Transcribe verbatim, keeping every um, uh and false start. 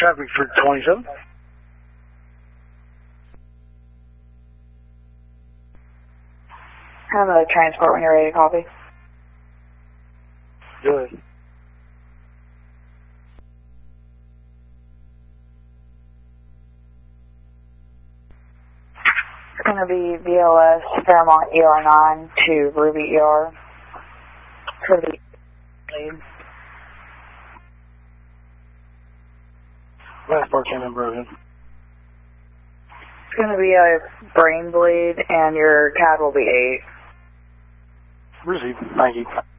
traffic for twenty-seven. Have a transport when you're ready to copy. Go ahead. It's going to be V L S Fairmont E R nine to Ruby E R for the lead. Last part came in broken. It's going to be a brain bleed, and your C A D will be eight. Received. Thank you.